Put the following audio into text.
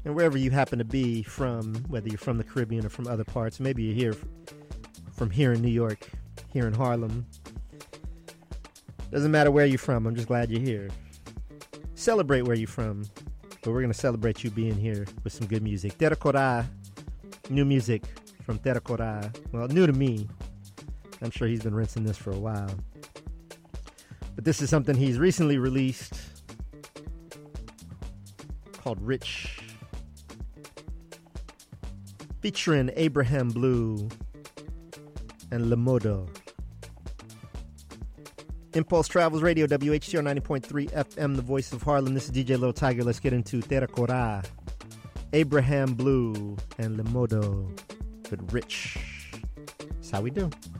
And wherever you happen to be from, whether you're from the Caribbean or from other parts, maybe you're here from here in New York, here in Harlem. Doesn't matter where you're from, I'm just glad you're here. Celebrate where you're from, but we're going to celebrate you being here with some good music. Terra Cora, new music from Terra Cora. Well, new to me. I'm sure he's been rinsing this for a while. But this is something he's recently released called Rich, featuring Abraham Blue and Lemodo. Impulse Travels Radio, WHCR 90.3 FM, the voice of Harlem. This is DJ Little Tiger. Let's get into Terra Cora, Abraham Blue, and Lemodo with Rich. That's how we do.